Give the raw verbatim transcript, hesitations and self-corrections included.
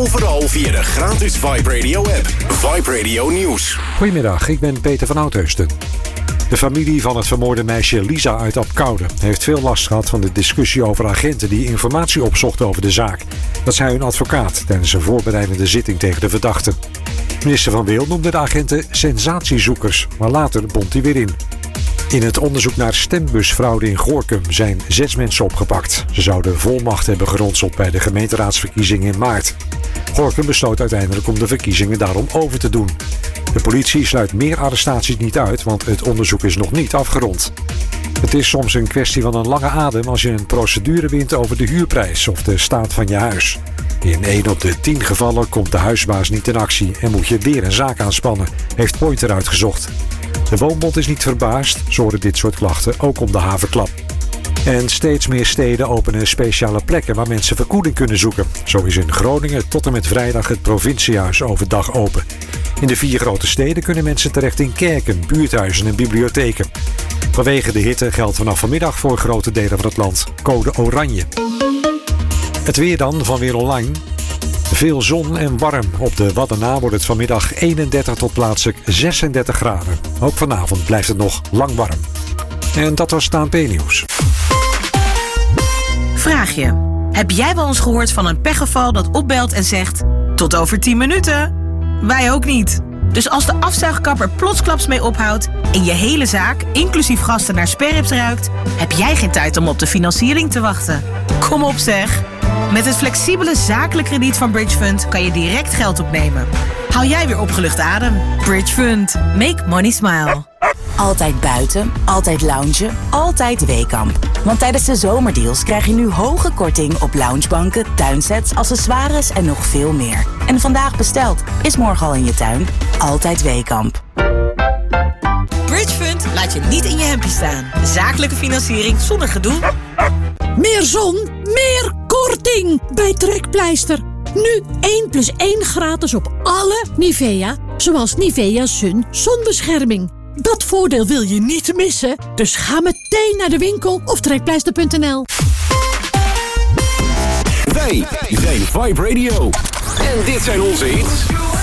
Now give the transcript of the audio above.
overal via de gratis Vibe Radio app. Vibe Radio Nieuws. Goedemiddag, ik ben Peter van Oudheusden. De familie van het vermoorde meisje Lisa uit Abcoude heeft veel last gehad van de discussie over agenten die informatie opzochten over de zaak. Dat zei hun advocaat tijdens een voorbereidende zitting tegen de verdachte. Minister Van Wil noemde de agenten sensatiezoekers, maar later bond hij weer in. In het onderzoek naar stembusfraude in Gorinchem zijn zes mensen opgepakt. Ze zouden volmacht hebben geronseld bij de gemeenteraadsverkiezingen in maart. Gorinchem besloot uiteindelijk om de verkiezingen daarom over te doen. De politie sluit meer arrestaties niet uit, want het onderzoek is nog niet afgerond. Het is soms een kwestie van een lange adem als je een procedure wint over de huurprijs of de staat van je huis. In één op de tien gevallen komt de huisbaas niet in actie en moet je weer een zaak aanspannen, heeft Pointer uitgezocht. De Woonbond is niet verbaasd, ze horen dit soort klachten ook om de haverklap. En steeds meer steden openen speciale plekken waar mensen verkoeling kunnen zoeken. Zo is in Groningen tot en met vrijdag het provinciehuis overdag open. In de vier grote steden kunnen mensen terecht in kerken, buurthuizen en bibliotheken. Vanwege de hitte geldt vanaf vanmiddag voor grote delen van het land code oranje. Het weer dan van Weer Online. Veel zon en warm. Op de Waddenaar wordt het vanmiddag eenendertig tot plaatselijk zesendertig graden. Ook vanavond blijft het nog lang warm. En dat was het A N P-nieuws. Vraag je. Heb jij wel eens gehoord van een pechgeval dat opbelt en zegt... tot over tien minuten? Wij ook niet. Dus als de afzuigkap er plotsklaps mee ophoudt... en je hele zaak, inclusief gasten, naar sperrips ruikt... heb jij geen tijd om op de financiering te wachten. Kom op zeg. Met het flexibele zakelijk krediet van Bridge Fund kan je direct geld opnemen. Hou jij weer opgelucht adem. Bridge Fund. Make money smile. Altijd buiten, altijd loungen, altijd Weekamp. Want tijdens de zomerdeals krijg je nu hoge korting op loungebanken, tuinsets, accessoires en nog veel meer. En vandaag besteld, is morgen al in je tuin. Altijd Weekamp. Bridge Fund laat je niet in je hempie staan. Zakelijke financiering zonder gedoe. Meer zon, meer korting bij Trekpleister. Nu één plus één gratis op alle Nivea, zoals Nivea Sun zonbescherming. Dat voordeel wil je niet missen, dus ga meteen naar de winkel of trekpleister punt n l. Wij zijn Vibe Radio. En dit zijn onze hits.